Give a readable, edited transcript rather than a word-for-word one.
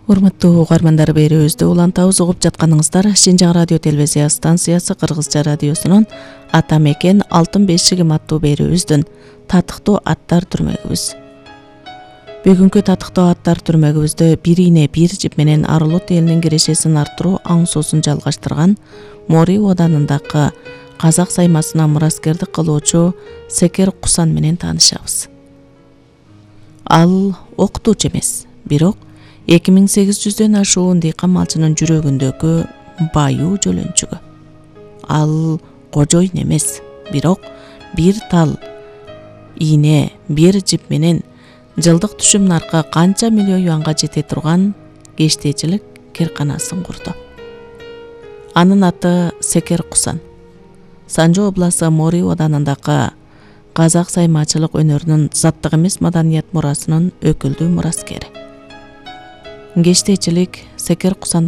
Урматтуу угармандар, берүүбүздү улантабыз. Угуп жатканыңыздар Шинжаң радио телевизия станциясы Кыргызча радиосунун Ата мекен алтын бешигим аттуу берүүбүздүн татыктуу аттар түрмөгүбүз. Бүгүнкү татыктуу аттар түрмөгүбүздө бир ийне бир жип менен Арылут элинин кирешесин арттыруу аңсуусун жалгаштырган Мори оданындагы казак саймасына мураскердик кылуучу Секер Кусан менен таанышабыз. Ал окутуучу эмес, бирок 2800дөн ашуун дыйкан малчынын жүрөгүндөгү баюу жөлөнчүгү. Ал кожоюн эмес, бирок бир тал ийне, бир жип менен жылдык түшүм наркы канча миллион юанга жете турган кештечилик керканасын курду. Анын аты Секер Кусан. Санжу областы Мори оданындагы казак саймачылык өнөрүнүн заттык эмес маданият мурасынын өкүлдүү мураскери. Кештечилик Секер Кусан